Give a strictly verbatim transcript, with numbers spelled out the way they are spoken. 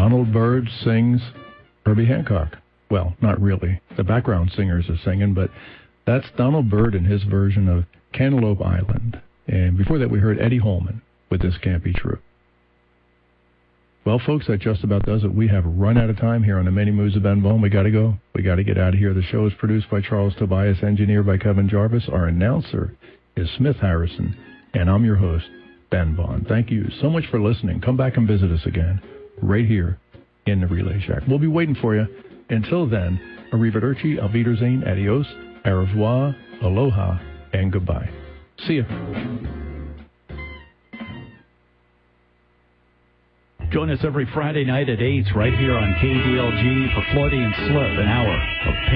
Donald Byrd sings Herbie Hancock. Well, not really. The background singers are singing, but that's Donald Byrd in his version of Cantaloupe Island. And before that, we heard Eddie Holman with This Can't Be True. Well, folks, that just about does it. We have run out of time here on the Many Moves of Ben Vaughn. We got to go. We got to get out of here. The show is produced by Charles Tobias, engineered by Kevin Jarvis. Our announcer is Smith Harrison, and I'm your host, Ben Vaughn. Thank you so much for listening. Come back and visit us again, right here in the Relay Shack. We'll be waiting for you. Until then, arrivederci, auf Wiedersehen, adios, au revoir, aloha, and goodbye. See ya. Join us every Friday night at eight right here on K D L G for Floyd and Slip, an hour of